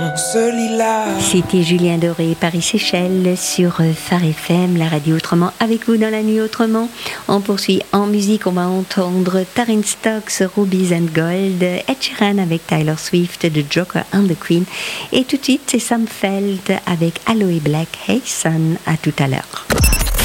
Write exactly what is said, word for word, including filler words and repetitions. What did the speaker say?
C'était Julien Doré, Paris-Séchelles, sur Phare F M, la radio autrement, avec vous dans la nuit autrement. On poursuit en musique, on va entendre Taryn Stocks, Rubies and Gold, Ed Sheeran avec Tyler Swift, The Joker and the Queen. Et tout de suite, c'est Sam Feld avec Aloe Black, Hey Son, à tout à l'heure.